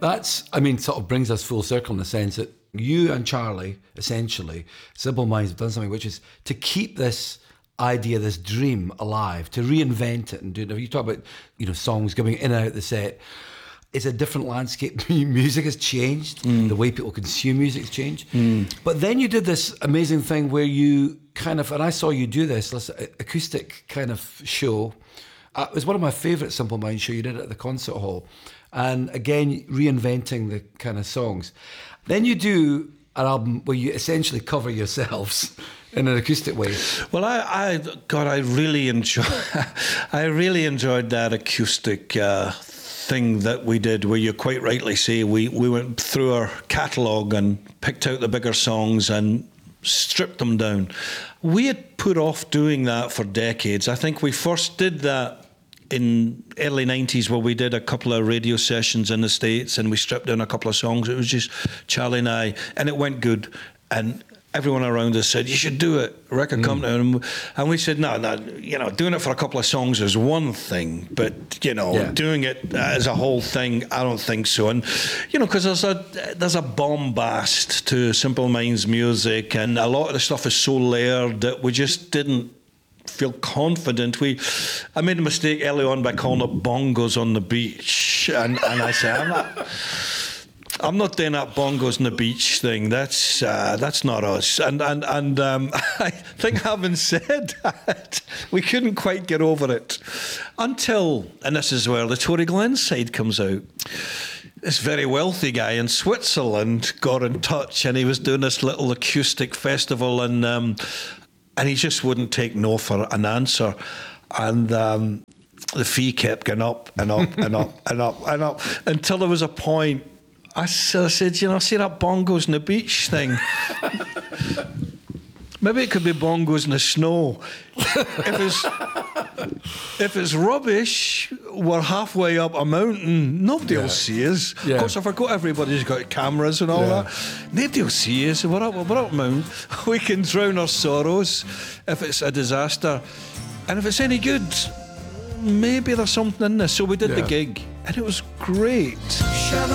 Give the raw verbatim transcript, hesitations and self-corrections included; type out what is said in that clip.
that's, I mean, sort of brings us full circle in the sense that you and Charlie, essentially, Simple Minds have done something which is to keep this idea, this dream alive, to reinvent it and do it. You talk about, you know, songs going in and out the set. It's a different landscape. Music has changed. Mm. The way people consume music has changed. Mm. But then you did this amazing thing where you kind of, and I saw you do this, this acoustic kind of show. Uh, it was one of my favourite Simple Minds show. You did it at the concert hall. And again, reinventing the kind of songs. Then you do an album where you essentially cover yourselves in an acoustic way. Well, I, I God, I really enjoy, I really enjoyed that acoustic uh, thing that we did, where you quite rightly say we we went through our catalogue and picked out the bigger songs and stripped them down. We had put off doing that for decades. I think we first did that in early nineties, where we did a couple of radio sessions in the States and we stripped down a couple of songs. It was just Charlie and I, and it went good. And everyone around us said, you should do it, record mm. company. And, and we said, no, no, you know, doing it for a couple of songs is one thing, but, you know, yeah. doing it as a whole thing, I don't think so. And, you know, because there's a, there's a bombast to Simple Minds music, and a lot of the stuff is so layered that we just didn't feel confident. We, I made a mistake early on by calling it Bongos on the Beach, and, and I said, I'm not, I'm not doing that Bongos on the Beach thing. That's uh, that's not us. And and and um, I think, having said that, we couldn't quite get over it until, and this is where the Tory Glen side comes out. This very wealthy guy in Switzerland got in touch, and he was doing this little acoustic festival, and um, and he just wouldn't take no for an answer. And um, the fee kept going up and up and up and up and up until there was a point I said, you know, see that Bongos in the Beach thing? Maybe it could be Bongos in the Snow. If it's, if it's rubbish, we're halfway up a mountain, nobody yeah. will see us. Yeah. Of course, I forgot everybody's got cameras and all yeah. that. Nobody will see us. We're up, we're up a mountain. We can drown our sorrows if it's a disaster. And if it's any good, maybe there's something in this. So we did yeah. the gig, and it was great.